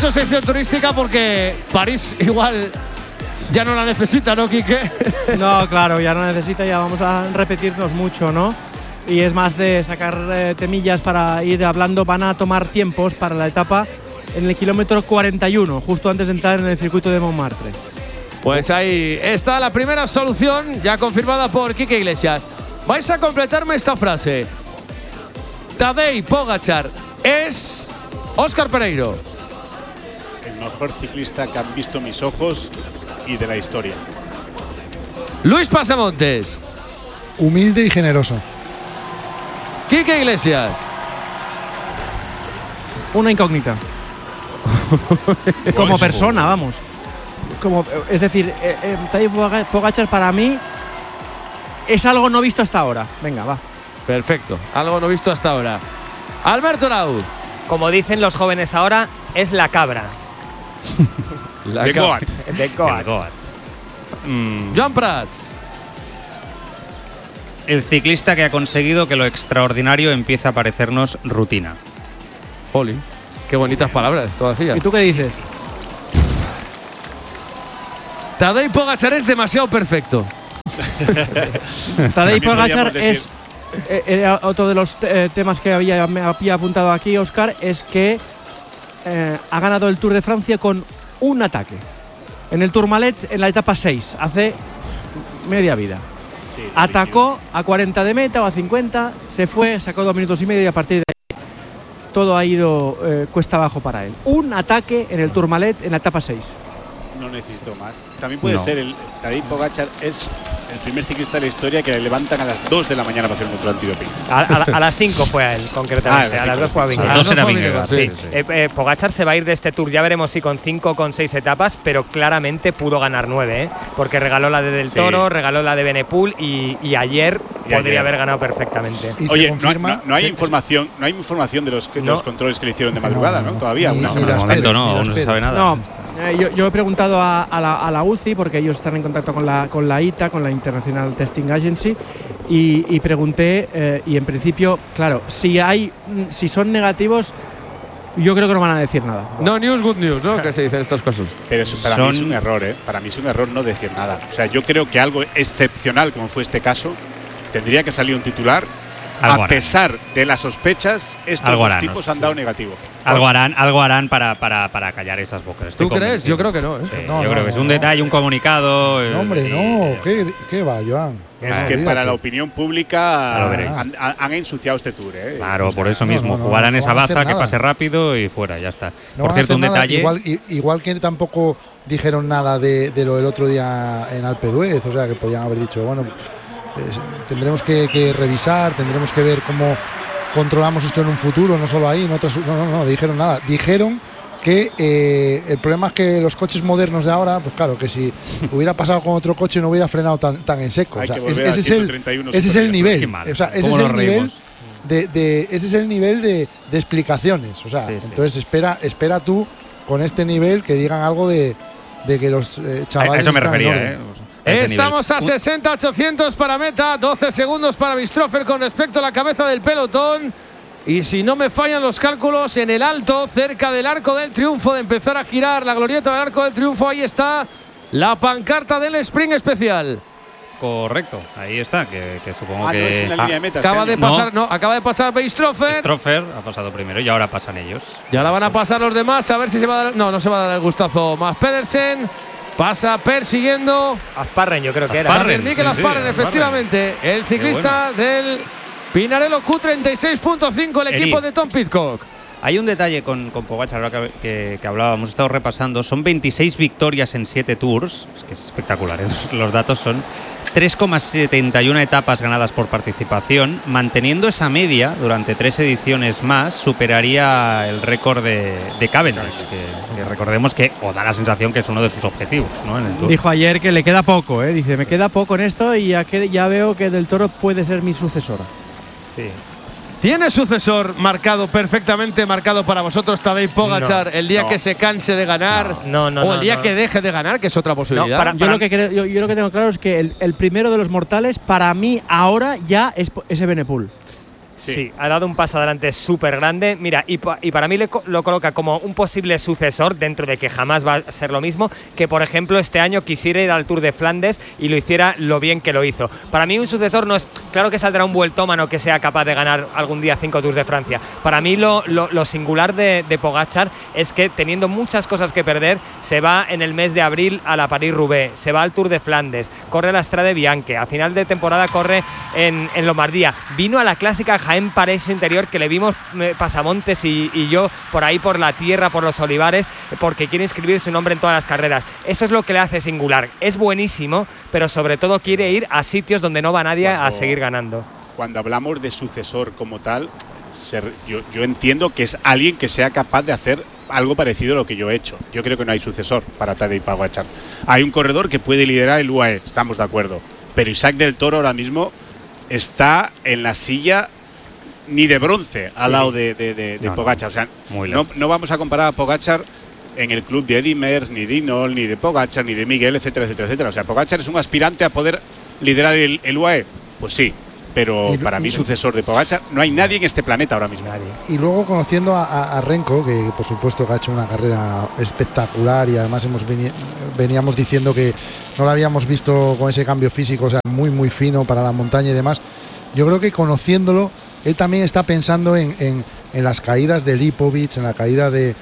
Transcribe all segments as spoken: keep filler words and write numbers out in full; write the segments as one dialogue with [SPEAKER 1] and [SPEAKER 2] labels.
[SPEAKER 1] hecho sección turística porque París igual ya no la necesita, ¿no, Quique?
[SPEAKER 2] No, claro, ya no necesita, ya vamos a repetirnos mucho, ¿no? Y es más de sacar eh, temillas para ir hablando. Van a tomar tiempos para la etapa en el kilómetro cuarenta y uno, justo antes de entrar en el circuito de Montmartre.
[SPEAKER 1] Pues ahí está la primera solución, ya confirmada por Quique Iglesias. Vais a completarme esta frase. Tadej Pogačar es Óscar Pereiro.
[SPEAKER 3] El mejor ciclista que han visto mis ojos y de la historia.
[SPEAKER 1] Luis Pasamontes.
[SPEAKER 4] Humilde y generoso.
[SPEAKER 1] Quique Iglesias.
[SPEAKER 2] Una incógnita. Como persona, vamos. Como, es decir, eh, eh, Tadej Pogačar para mí es algo no visto hasta ahora. Venga, va.
[SPEAKER 1] Perfecto, algo no visto hasta ahora. Alberto Arau.
[SPEAKER 5] Como dicen los jóvenes ahora, es la cabra.
[SPEAKER 1] La
[SPEAKER 3] de Goat.
[SPEAKER 5] De Goat.
[SPEAKER 6] Goat. Mm,
[SPEAKER 1] Joan Prat.
[SPEAKER 6] el ciclista que ha conseguido que lo extraordinario empiece a parecernos rutina.
[SPEAKER 1] Oli, qué bonitas palabras, todas ellas.
[SPEAKER 2] ¿Y tú qué dices?
[SPEAKER 1] Tadej Pogačar es demasiado perfecto.
[SPEAKER 2] Tadej Pogačar
[SPEAKER 3] decir.
[SPEAKER 2] es eh, era otro de los eh, temas que había, me había apuntado aquí, Óscar, es que eh, ha ganado el Tour de Francia con un ataque. En el Tourmalet, en la etapa seis, hace media vida.
[SPEAKER 3] Sí,
[SPEAKER 2] Atacó a cuarenta de meta o a cincuenta, se fue, sacó dos minutos y medio y a partir de ahí todo ha ido eh, cuesta abajo para él. Un ataque en el Tourmalet en la etapa seis.
[SPEAKER 3] No necesito más. También puede
[SPEAKER 6] No.
[SPEAKER 3] ser el Tadej Pogačar es el primer ciclista de la historia que le levantan a las dos de la mañana para hacer un control antidoping.
[SPEAKER 5] A, a- a las cinco fue a él, concretamente.
[SPEAKER 3] Ah,
[SPEAKER 5] a las dos fue a
[SPEAKER 6] A
[SPEAKER 5] Vingegaard.
[SPEAKER 6] las dos
[SPEAKER 1] no
[SPEAKER 6] era
[SPEAKER 1] fue
[SPEAKER 6] Vingegaard,
[SPEAKER 1] Vingegaard,
[SPEAKER 6] sí.
[SPEAKER 1] sí.
[SPEAKER 5] Eh, eh, Pogačar se va a ir de este Tour, ya veremos si con cinco o con seis etapas, pero claramente pudo ganar nueve, ¿eh? Porque regaló la de Del
[SPEAKER 3] Sí.
[SPEAKER 5] Toro, regaló la de Benepul y, y ayer
[SPEAKER 3] Y
[SPEAKER 5] podría
[SPEAKER 3] ayer.
[SPEAKER 5] haber ganado perfectamente.
[SPEAKER 4] Y se
[SPEAKER 3] Oye, no,
[SPEAKER 4] confirma,
[SPEAKER 3] no- no hay
[SPEAKER 4] se-
[SPEAKER 3] información, no hay información de los, que- de
[SPEAKER 5] No.
[SPEAKER 3] los controles que le hicieron de madrugada, ¿no? Todavía,
[SPEAKER 4] Ni-
[SPEAKER 3] una
[SPEAKER 4] ni
[SPEAKER 6] De
[SPEAKER 3] semana.
[SPEAKER 4] las
[SPEAKER 6] momento
[SPEAKER 4] pedes,
[SPEAKER 6] no,
[SPEAKER 4] ni
[SPEAKER 6] aún
[SPEAKER 4] las
[SPEAKER 6] no se sabe
[SPEAKER 4] pedes.
[SPEAKER 6] nada.
[SPEAKER 2] No, eh, yo, yo he preguntado a, a la, a la U C I, porque ellos están en contacto con la, con la I T A, con la International Testing Agency, y, y pregunté, eh, y en principio, claro, si hay, mm, si son negativos, yo creo que no van a decir nada.
[SPEAKER 1] No news, good news, ¿no? Que se dicen estas cosas.
[SPEAKER 3] Pero eso para
[SPEAKER 6] Son-
[SPEAKER 3] mí es un error, ¿eh? Para mí es un error no decir nada. O sea, yo creo que algo excepcional, como fue este caso, tendría que salir un titular.
[SPEAKER 6] Algo
[SPEAKER 3] A
[SPEAKER 6] harán.
[SPEAKER 3] pesar de las sospechas, estos
[SPEAKER 6] Algo
[SPEAKER 3] dos
[SPEAKER 6] harán,
[SPEAKER 3] tipos
[SPEAKER 6] ¿no?
[SPEAKER 3] han dado negativo.
[SPEAKER 6] Algo harán, algo harán para, para, para callar esas bocas. Estoy
[SPEAKER 1] ¿Tú crees?
[SPEAKER 6] convencido.
[SPEAKER 1] Yo creo que no, ¿eh?
[SPEAKER 6] Sí,
[SPEAKER 4] No,
[SPEAKER 6] yo
[SPEAKER 4] no,
[SPEAKER 6] creo que es
[SPEAKER 4] no,
[SPEAKER 6] un
[SPEAKER 4] no.
[SPEAKER 6] detalle, un comunicado. eh,
[SPEAKER 4] No, hombre,
[SPEAKER 6] y-
[SPEAKER 4] no. ¿Qué, qué va, Joan?
[SPEAKER 3] Es
[SPEAKER 6] Ah,
[SPEAKER 3] que
[SPEAKER 4] olvídate.
[SPEAKER 3] para la opinión pública
[SPEAKER 6] Ya lo veréis.
[SPEAKER 3] han, han- han ensuciado este tour, ¿eh?
[SPEAKER 6] Claro, por eso
[SPEAKER 4] no,
[SPEAKER 6] mismo.
[SPEAKER 4] no, no,
[SPEAKER 6] Jugarán
[SPEAKER 4] no
[SPEAKER 6] esa
[SPEAKER 4] van a hacer
[SPEAKER 6] baza, que
[SPEAKER 4] nada.
[SPEAKER 6] pase rápido y fuera, ya está.
[SPEAKER 4] No
[SPEAKER 6] por
[SPEAKER 4] van a
[SPEAKER 6] cierto,
[SPEAKER 4] hacer
[SPEAKER 6] un
[SPEAKER 4] nada.
[SPEAKER 6] detalle.
[SPEAKER 4] Igual, i- igual que tampoco dijeron nada de, de lo del otro día en Alpe d'Huez, o sea, que podían haber dicho, bueno, pues, es- tendremos que, que revisar, tendremos que ver cómo controlamos esto en un futuro, no solo ahí, en otras, no, no, no, dijeron nada. Dijeron que eh, el problema es que los coches modernos de ahora, pues claro, que si hubiera pasado con otro coche no hubiera frenado tan, tan en seco.
[SPEAKER 3] Hay
[SPEAKER 4] O sea,
[SPEAKER 3] que
[SPEAKER 4] es-
[SPEAKER 3] volver a
[SPEAKER 4] ese, es
[SPEAKER 3] ciento
[SPEAKER 4] el,
[SPEAKER 3] treinta y uno
[SPEAKER 4] ese es el
[SPEAKER 3] superveloz.
[SPEAKER 4] nivel.
[SPEAKER 6] Qué mal.
[SPEAKER 4] O sea, ese
[SPEAKER 6] ¿Cómo
[SPEAKER 4] es
[SPEAKER 6] nos
[SPEAKER 4] el nivel
[SPEAKER 6] reímos?
[SPEAKER 4] de, de- ese es el nivel de, de explicaciones. O sea,
[SPEAKER 6] Sí, sí.
[SPEAKER 4] entonces espera, espera tú con este nivel que digan algo de, de que los eh,
[SPEAKER 6] A,
[SPEAKER 4] chavales
[SPEAKER 6] a eso me
[SPEAKER 4] están en
[SPEAKER 6] refería,
[SPEAKER 4] orden.
[SPEAKER 6] ¿eh? A ese
[SPEAKER 1] Estamos
[SPEAKER 6] nivel.
[SPEAKER 1] a sesenta ochocientos para meta, doce segundos para Bistrofer con respecto a la cabeza del pelotón. Y si no me fallan los cálculos, en el alto, cerca del Arco del Triunfo, de empezar a girar la glorieta del Arco del Triunfo, ahí está la pancarta del Spring Especial.
[SPEAKER 6] Correcto, ahí está, que, que supongo
[SPEAKER 3] Ah, no
[SPEAKER 6] que.
[SPEAKER 3] es en la línea de meta.
[SPEAKER 1] Acaba
[SPEAKER 3] este
[SPEAKER 1] de
[SPEAKER 3] año.
[SPEAKER 1] pasar, no, acaba de pasar Bistrofer.
[SPEAKER 6] Strofer ha pasado primero y ahora pasan ellos.
[SPEAKER 1] Ya la van a pasar los demás, a ver si se va a dar. No, no se va a dar el gustazo. Más Pedersen. Pasa persiguiendo.
[SPEAKER 5] Asparren, yo creo que era.
[SPEAKER 6] Asparren.
[SPEAKER 1] Saber Mikel
[SPEAKER 6] sí, sí,
[SPEAKER 1] Asparren,
[SPEAKER 6] Asparren.
[SPEAKER 1] efectivamente. El ciclista del Pinarello Q treinta y seis punto cinco, el
[SPEAKER 6] Eri.
[SPEAKER 1] equipo de Tom Pidcock.
[SPEAKER 6] Hay un detalle con, con Pogačar, ahora que, que, que hablábamos, hemos estado repasando. Son veintiséis victorias en siete tours. Es que es espectacular, ¿eh? Los datos son tres coma setenta y uno etapas ganadas por participación. Manteniendo esa media durante tres ediciones más, superaría el récord de, de Cavendish, que, que recordemos que, o da la sensación que es uno de sus objetivos, ¿no? En el Tour.
[SPEAKER 2] Dijo ayer que le queda poco, ¿eh? Dice, me queda poco en esto y ya, que, ya veo que Del Toro puede ser mi sucesora.
[SPEAKER 5] Sí.
[SPEAKER 1] Tiene sucesor marcado, perfectamente marcado para vosotros, Tadej Pogačar,
[SPEAKER 5] No,
[SPEAKER 1] el día
[SPEAKER 3] no.
[SPEAKER 1] que se canse de ganar.
[SPEAKER 5] No, no,
[SPEAKER 1] o
[SPEAKER 5] no,
[SPEAKER 1] el día
[SPEAKER 5] no.
[SPEAKER 1] que deje de ganar, que es otra posibilidad.
[SPEAKER 5] para-
[SPEAKER 2] Yo lo, que creo- yo, yo lo que tengo claro es que el, el primero de los mortales, para mí, ahora ya es, es Evenepoel.
[SPEAKER 5] Sí. sí, ha dado un paso adelante súper grande. Mira, y, y para mí le, lo coloca como un posible sucesor, dentro de que jamás va a ser lo mismo, que por ejemplo este año quisiera ir al Tour de Flandes y lo hiciera lo bien que lo hizo. Para mí un sucesor no es, claro que saldrá un vueltómano que sea capaz de ganar algún día cinco Tours de Francia. Para mí lo, lo, lo singular de, de Pogačar es que teniendo muchas cosas que perder, se va en el mes de abril a la París-Roubaix, se va al Tour de Flandes, corre la Strade Bianche, a final de temporada corre en, en Lombardía, vino a la clásica en Paraíso Interior, que le vimos eh, Pasamontes y, y yo por ahí por la tierra, por los olivares, porque quiere inscribir su nombre en todas las carreras. Eso es lo que le hace singular. Es buenísimo, pero sobre todo quiere ir a sitios donde no va nadie cuando, a seguir ganando.
[SPEAKER 3] Cuando hablamos de sucesor como tal, ser, yo, yo entiendo que es alguien que sea capaz de hacer algo parecido a lo que yo he hecho. Yo creo que no hay sucesor para Tadej Pogačar. Hay un corredor que puede liderar el U A E, estamos de acuerdo, pero Isaac del Toro ahora mismo está en la silla ni de bronce al sí. lado de, de, de, de no, Pogačar. O sea, no, no vamos a comparar a Pogačar en el club de Eddy Merckx, ni de Hinault, ni de Pogačar, ni de Miguel, etcétera, etcétera, etcétera. O sea, Pogačar es un aspirante a poder liderar el, el U A E. Pues sí, pero y, para y, mí sucesor de Pogačar no hay nadie en este planeta ahora mismo. Nadie.
[SPEAKER 4] Y luego conociendo a, a, a Remco, que por supuesto que ha hecho una carrera espectacular y además hemos veni, veníamos diciendo que no lo habíamos visto con ese cambio físico, o sea, muy muy fino para la montaña y demás. Yo creo que conociéndolo, él también está pensando en, en, en las caídas de Lipovic, en la caída de,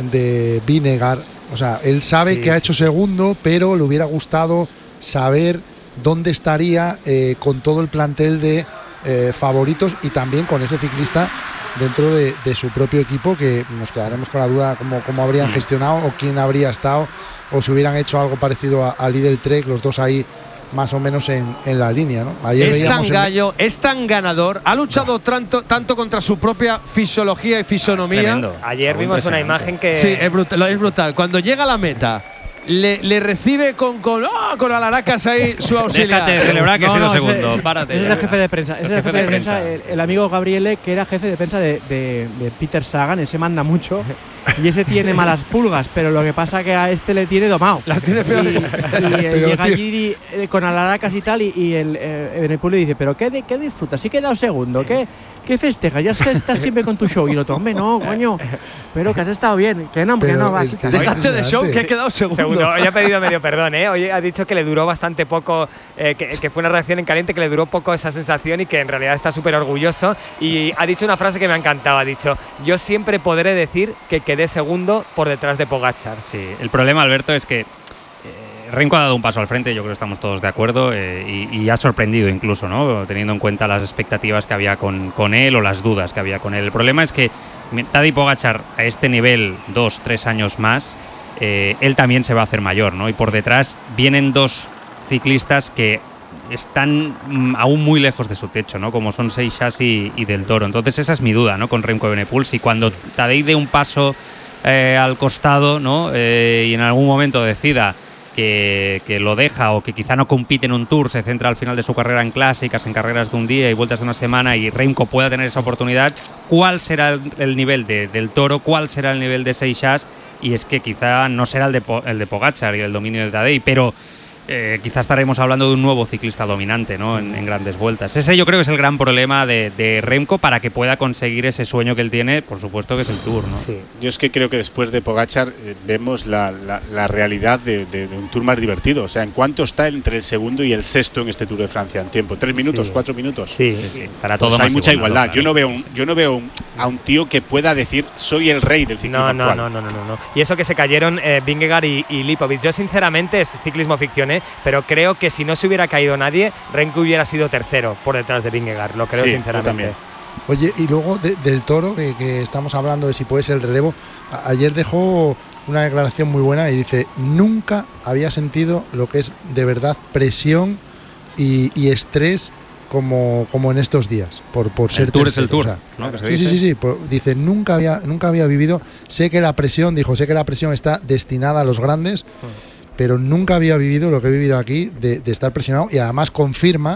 [SPEAKER 4] de Vingegaard. O sea, él sabe sí, que ha hecho segundo, pero le hubiera gustado saber dónde estaría eh, con todo el plantel de eh, favoritos y también con ese ciclista dentro de, de su propio equipo, que nos quedaremos con la duda cómo, cómo habrían gestionado o quién habría estado o si hubieran hecho algo parecido a, a Lidl Trek, los dos ahí más o menos en, en la línea, ¿no?
[SPEAKER 1] Ayer es tan gallo, el... es tan ganador, ha luchado tanto, tanto contra su propia fisiología y fisonomía.
[SPEAKER 5] Ayer vimos una imagen que…
[SPEAKER 1] Sí, es brutal, es brutal. Cuando llega a la meta, le, le recibe con, con, oh, con alaracas ahí su auxiliar.
[SPEAKER 6] Déjate de celebrar que no, he sido no, segundo,
[SPEAKER 2] ese,
[SPEAKER 6] párate.
[SPEAKER 2] Ese es el jefe de prensa. Ese es el jefe de prensa, el, el amigo Gabriele, que era jefe de prensa de, de, de Peter Sagan, ese manda mucho. Y ese tiene malas pulgas, pero lo que pasa que a este le tiene domado.
[SPEAKER 1] La tiene peor.
[SPEAKER 2] Y, y, y llega allí y, con alaracas y tal, y, y el Evenepoel le dice, pero ¿qué, qué disfrutas? Sí que he dado segundo, ¿qué, qué festejas? Ya estás siempre con tu show. Y lo tomé, no, coño, pero que has estado bien, que no, que no va.
[SPEAKER 1] Que déjate de show, que he quedado segundo. segundo.
[SPEAKER 5] Hoy ha pedido medio perdón, ¿eh? Hoy ha dicho que le duró bastante poco, eh, que, que fue una reacción en caliente, que le duró poco esa sensación y que en realidad está súper orgulloso. Y ha dicho una frase que me ha encantado, ha dicho, yo siempre podré decir que quedé segundo por detrás de Pogačar.
[SPEAKER 6] Sí, el problema, Alberto, es que eh, Remco ha dado un paso al frente, yo creo que estamos todos de acuerdo, eh, y, y ha sorprendido incluso, ¿no? Teniendo en cuenta las expectativas que había con, con él o las dudas que había con él. El problema es que Tadej Pogačar a este nivel, dos, tres años más, eh, él también se va a hacer mayor, ¿no? Y por detrás vienen dos ciclistas que están mm, aún muy lejos de su techo, ¿no? Como son Seixas y, y Del Toro. Entonces esa es mi duda, ¿no? Con Remco Evenepoel, si cuando Tadej dé un paso Eh, al costado, ¿no? Eh, y en algún momento decida que, que lo deja o que quizá no compite en un Tour, se centra al final de su carrera en clásicas, en carreras de un día y vueltas de una semana, y Remco pueda tener esa oportunidad, ¿cuál será el, el nivel de, del Toro? ¿Cuál será el nivel de Seixas? Y es que quizá no será el de, el de Pogačar y el dominio de Tadej, pero Eh, quizás estaremos hablando de un nuevo ciclista dominante, ¿no? en, en grandes vueltas. Ese yo creo que es el gran problema de, de Remco para que pueda conseguir ese sueño que él tiene, por supuesto, que es el Tour, ¿no?
[SPEAKER 3] Sí. Yo es que creo que después de Pogačar eh, vemos la, la, la realidad de, de, de un Tour más divertido. O sea, ¿en cuánto está entre el segundo y el sexto en este Tour de Francia en tiempo? ¿Tres minutos? Sí. ¿Cuatro minutos?
[SPEAKER 5] Sí, sí, sí.
[SPEAKER 6] Estará todo
[SPEAKER 3] pues
[SPEAKER 6] más
[SPEAKER 3] hay mucha igualdad.
[SPEAKER 6] Claro.
[SPEAKER 3] Yo no veo, un, yo no veo un, a un tío que pueda decir soy el rey del ciclismo
[SPEAKER 5] no, no,
[SPEAKER 3] actual.
[SPEAKER 5] No, no, no, no, no. Y eso que se cayeron eh, Vingegaard y, y Lipovic. Yo sinceramente es ciclismo ficción, ¿eh? Pero creo que si no se hubiera caído nadie, Remco hubiera sido tercero por detrás de Vingegaard, lo creo sí, sinceramente.
[SPEAKER 4] Oye, y luego de, del Toro, que, que estamos hablando de si puede ser el relevo, a, ayer dejó una declaración muy buena y dice, nunca había sentido lo que es de verdad presión y, y estrés como, como en estos días, por, por ser
[SPEAKER 6] el Tour
[SPEAKER 4] tercero,
[SPEAKER 6] es el Tour,
[SPEAKER 4] o sea,
[SPEAKER 6] ¿no? ¿Que se
[SPEAKER 4] sí,
[SPEAKER 6] dice?
[SPEAKER 4] sí, sí, sí, por, dice, nunca había, nunca había vivido, sé que la presión, dijo, sé que la presión está destinada a los grandes, mm. pero nunca había vivido lo que he vivido aquí, de, de estar presionado, y además confirma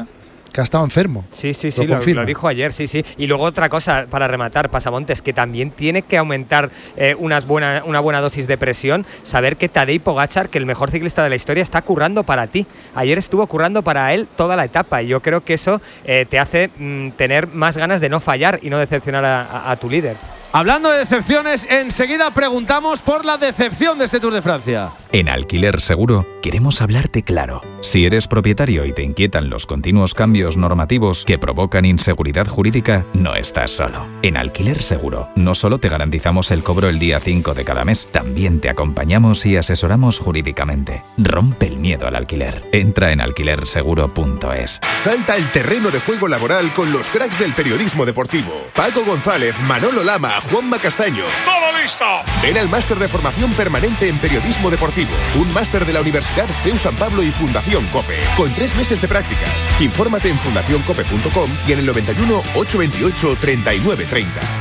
[SPEAKER 4] que ha estado enfermo.
[SPEAKER 5] Sí, sí, sí, lo, lo, lo dijo ayer, sí, sí. Y luego otra cosa para rematar, Pasamontes, que también tiene que aumentar eh, unas buena, una buena dosis de presión, saber que Tadej Pogačar, que el mejor ciclista de la historia, está currando para ti. Ayer estuvo currando para él toda la etapa y yo creo que eso eh, te hace mm, tener más ganas de no fallar y no decepcionar a, a, a tu líder.
[SPEAKER 1] Hablando de decepciones, enseguida preguntamos por la decepción de este Tour de Francia.
[SPEAKER 7] En Alquiler Seguro queremos hablarte claro. Si eres propietario y te inquietan los continuos cambios normativos que provocan inseguridad jurídica, no estás solo. En Alquiler Seguro no solo te garantizamos el cobro el día cinco de cada mes, también te acompañamos y asesoramos jurídicamente. Rompe el miedo al alquiler. Entra en alquiler seguro punto es.
[SPEAKER 8] Salta el terreno de juego laboral con los cracks del periodismo deportivo. Paco González, Manolo Lama, Juanma Castaño.
[SPEAKER 9] ¡Todo listo!
[SPEAKER 8] Ven al máster de formación permanente en periodismo deportivo. Un máster de la Universidad C E U San Pablo y Fundación COPE. Con tres meses de prácticas. Infórmate en fundación cope punto com y en el noventa y uno, ochocientos veintiocho, treinta y nueve treinta.